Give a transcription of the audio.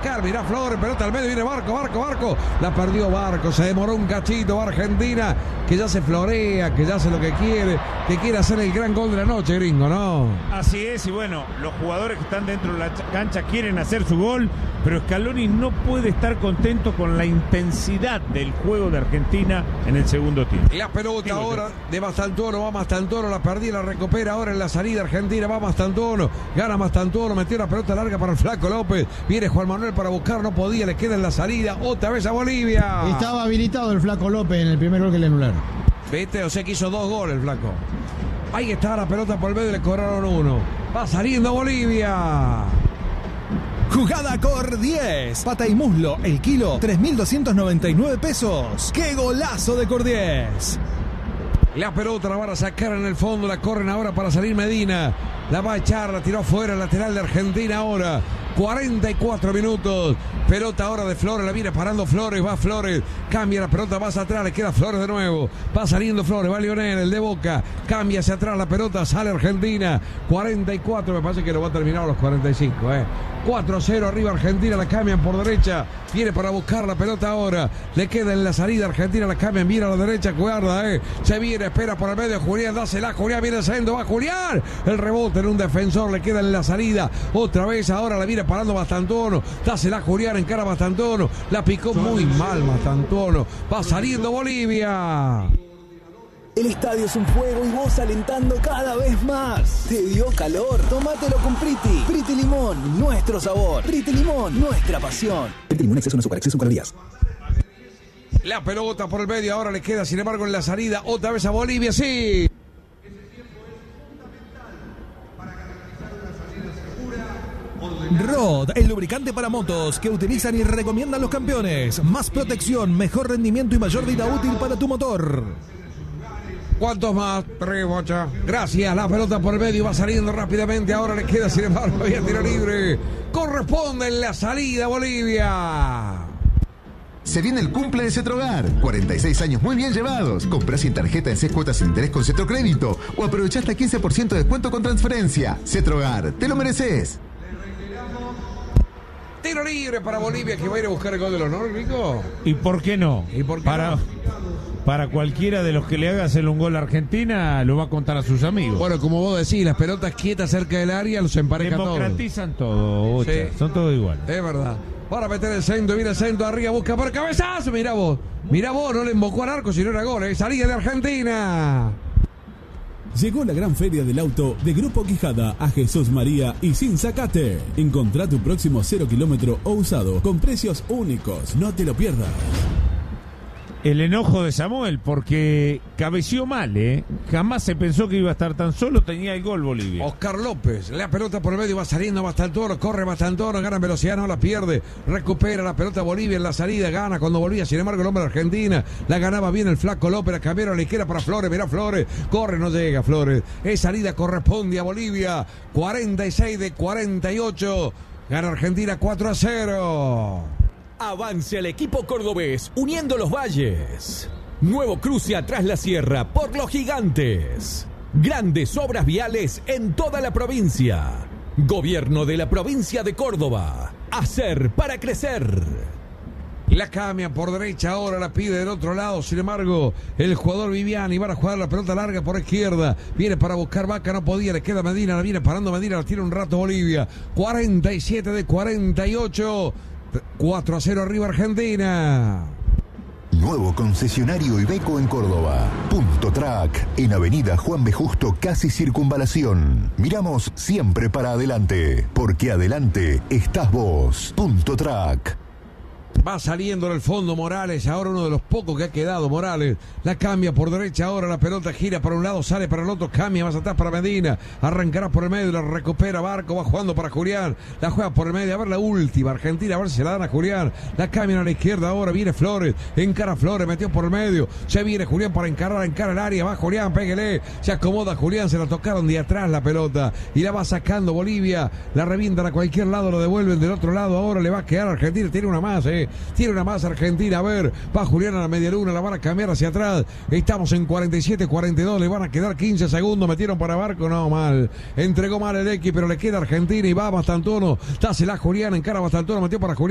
sacar, mirá Flores, pelota al medio, viene Barco, la perdió Barco, se demoró un cachito, va Argentina, que ya se florea, que ya hace lo que quiere hacer el gran gol de la noche, gringo, ¿no? Así es, y bueno, los jugadores que están dentro de la cancha quieren hacer su gol, pero Scaloni no puede estar contento con la intensidad del juego de Argentina en el segundo tiempo. La pelota ahora de Mastantuono, va Mastantuono, la perdí, la recupera ahora en la salida Argentina, va Mastantuono, gana Mastantuono, metió la pelota larga para el Flaco López, viene Juan Manuel para buscar, no podía, le queda en la salida, otra vez a Bolivia. Estaba habilitado el Flaco López en el primer gol que le anularon. ¿Viste? O sea que hizo 2 goles el Flaco. Ahí está la pelota por el medio, le cobraron 1. Va saliendo Bolivia. Jugada Cor 10. Pata y muslo, el kilo, 3.299 pesos. ¡Qué golazo de Cor 10! La pelota la van a sacar en el fondo, la corren ahora para salir Medina. La va a echar, la tiró afuera, lateral de Argentina ahora. 44 minutos. Pelota ahora de Flores, la viene parando Flores, va Flores, cambia la pelota, va hacia atrás, le queda Flores de nuevo, va saliendo Flores, va Lionel, el de Boca, cambia hacia atrás la pelota, sale Argentina, 44, me parece que lo va a terminar a los 45, 4-0 arriba Argentina, la cambian por derecha, viene para buscar la pelota ahora, le queda en la salida Argentina, la cambian, mira a la derecha, guarda, se viene, espera por el medio, Julián, dásela, Julián viene saliendo, va Julián, el rebote en un defensor, le queda en la salida, otra vez ahora la viene parando Mastantuono, dásela Julián, encara Mastantuono, la picó muy mal Mastantuono, va saliendo Bolivia. El estadio es un fuego y vos alentando cada vez más. ¿Te dio calor? Tómatelo con Priti. Priti Limón, nuestro sabor. Priti Limón, nuestra pasión. Priti Limón, exceso de azúcar, exceso de calorías. La pelota por el medio, ahora le queda sin embargo en la salida, otra vez a Bolivia, sí. Rod, el lubricante para motos que utilizan y recomiendan los campeones. Más protección, mejor rendimiento y mayor vida útil para tu motor. ¿Cuántos más? 3, bocha. Gracias, la pelota por el medio va saliendo rápidamente. Ahora le queda, sin embargo, había tiro libre. Corresponde en la salida Bolivia. Se viene el cumple de Cetrogar. 46 años muy bien llevados. Comprás sin tarjeta en 6 cuotas sin interés con Cetrocrédito o aprovechá hasta 15% de descuento con transferencia. Cetrogar, te lo mereces. Tiro libre para Bolivia, que va a ir a buscar el gol del honor, Rico. ¿Y por qué no? ¿Y por qué para cualquiera de los que le haga hacer un gol a Argentina, lo va a contar a sus amigos. Bueno, como vos decís, las pelotas quietas cerca del área los empareja todos. Democratizan todo, sí. Son todos iguales. Es verdad. Para meter el centro, viene el centro arriba, busca por cabezazo. Mirá vos, no le embocó al arco, sino era gol. Salida de Argentina. Llegó la gran feria del auto de Grupo Quijada a Jesús María y sin sacate. Encontrá tu próximo 0 kilómetro o usado con precios únicos. No te lo pierdas. El enojo de Samuel, porque cabeció mal, Jamás se pensó que iba a estar tan solo, tenía el gol Bolivia. Oscar López, la pelota por el medio, va saliendo Mastantuono, corre Mastantuono, gana en velocidad, no la pierde, recupera la pelota Bolivia en la salida, gana cuando volvía, sin embargo el hombre de Argentina, la ganaba bien el Flaco López, la cambiaron a la izquierda para Flores, mirá Flores, corre, no llega Flores, es salida, corresponde a Bolivia, 46 de 48, gana Argentina 4-0. Avance al equipo cordobés, uniendo los valles. Nuevo cruce atrás la sierra por los gigantes. Grandes obras viales en toda la provincia. Gobierno de la provincia de Córdoba. Hacer para crecer. La cambia por derecha, ahora la pide del otro lado, sin embargo, el jugador Viviani va a jugar la pelota larga por izquierda, viene para buscar Vaca, no podía, le queda Medina, la viene parando Medina, la tira un rato Bolivia, 47 de 48, 4-0 arriba Argentina. Nuevo concesionario Iveco en Córdoba. Punto Track, en Avenida Juan B. Justo, casi Circunvalación. Miramos siempre para adelante, porque adelante estás vos. Punto Track. Va saliendo en el fondo Morales, ahora uno de los pocos que ha quedado Morales, la cambia por derecha, ahora la pelota gira para un lado, sale para el otro, cambia más atrás para Medina, arrancará por el medio, la recupera Barco, va jugando para Julián, la juega por el medio, a ver la última, Argentina, a ver si se la dan a Julián, la cambian a la izquierda, ahora viene Flores, encara Flores, metió por el medio, se viene Julián para encara el área, va Julián, péguele, se acomoda Julián, se la tocaron de atrás la pelota, y la va sacando Bolivia, la revientan a cualquier lado, lo devuelven del otro lado, ahora le va a quedar a Argentina, tiene una más, Tiene una más Argentina, a ver, va Julián a la media luna, la van a cambiar hacia atrás, estamos en 47-42, le van a quedar 15 segundos, metieron para Barco, no, mal, entregó mal el X, pero le queda Argentina y va Mastantuono, dásela Julián, encara Mastantuono, metió para Julián.